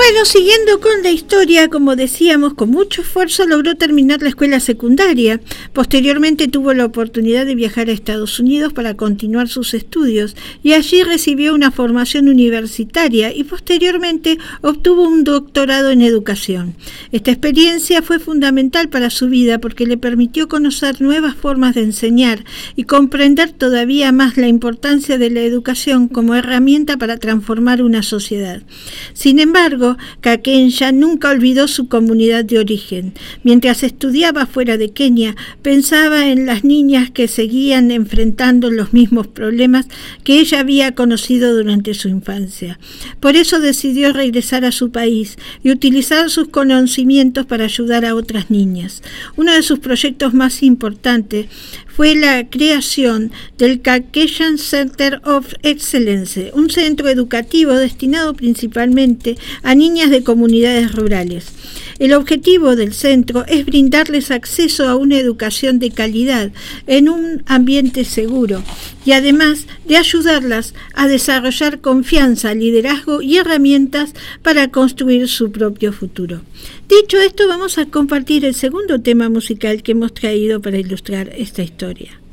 Bueno, siguiendo con la historia, como decíamos, con mucho esfuerzo logró terminar la escuela secundaria. Posteriormente tuvo la oportunidad de viajar a Estados Unidos para continuar sus estudios y allí recibió una formación universitaria y posteriormente obtuvo un doctorado en educación. Esta experiencia fue fundamental para su vida porque le permitió conocer nuevas formas de enseñar y comprender todavía más la importancia de la educación como herramienta para transformar una sociedad. Sin embargo, Kakenya nunca olvidó su comunidad de origen. Mientras estudiaba fuera de Kenia, pensaba en las niñas que seguían enfrentando los mismos problemas que ella había conocido durante su infancia. Por eso decidió regresar a su país y utilizar sus conocimientos para ayudar a otras niñas. Uno de sus proyectos más importantes fue la creación del Kakenyan Center of Excellence, un centro educativo destinado principalmente a niñas de comunidades rurales. El objetivo del centro es brindarles acceso a una educación de calidad en un ambiente seguro y además de ayudarlas a desarrollar confianza, liderazgo y herramientas para construir su propio futuro. Dicho esto, vamos a compartir el segundo tema musical que hemos traído para ilustrar esta historia.